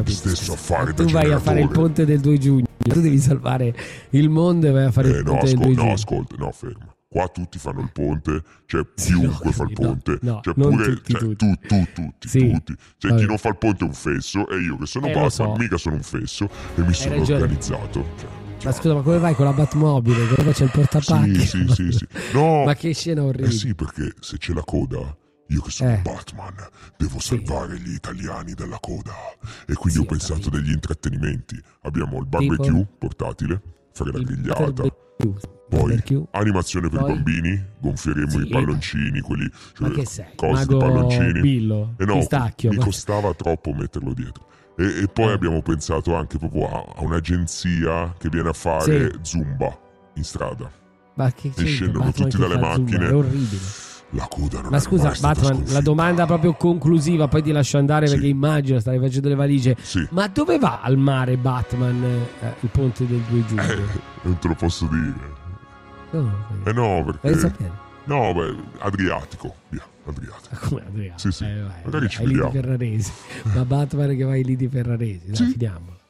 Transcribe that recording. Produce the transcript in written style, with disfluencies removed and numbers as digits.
stesso a fare tu vai a fare il ponte del 2 giugno, tu devi salvare il mondo e vai a fare il ponte del 2 giugno. No, ascolta, no, ferma. Qua tutti fanno il ponte, cioè chiunque fa il ponte, no, cioè non pure tutti. tutti. Cioè chi non fa il ponte è un fesso e io che sono Batman mica sono un fesso e mi sono organizzato. Cioè, ma scusa, ma come vai con la Batmobile? Come c'è il portapacchi? Sì. No, ma che scena orribile. Sì, perché se c'è la coda, io che sono Batman devo salvare gli italiani dalla coda. E quindi ho pensato degli intrattenimenti. Abbiamo il barbecue portatile, fare la grigliata. Poi animazione per i bambini, gonfieremo i palloncini, quelli, cioè, ma che sei? cose di palloncini. Billo, no, pistacchio, mi costava troppo metterlo dietro. E poi abbiamo pensato anche proprio a un'agenzia che viene a fare Zumba in strada. Ma che e scendono tutti dalle macchine. È orribile. La coda non ma è scusa, mai stata Batman, sconfitta. la domanda proprio conclusiva, poi ti lascio andare perché immagino stai facendo le valigie. Ma dove va al mare Batman il ponte del 2 giugno? Non te lo posso dire. No, perché no, beh, Adriatico, via, Adriatico. Come Adriatico? Sì. Magari ci vediamo. Ferraresi. Ma Batman che va ai lidi ferraresi, dai, finiamola.